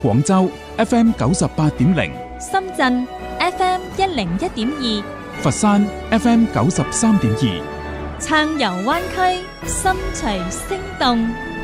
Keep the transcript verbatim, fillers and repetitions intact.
廣州 F M 九十八點零， 深圳 F M 一零一點二， 佛山 F M 九十三點二， 撐遊灣區，心隨聲動。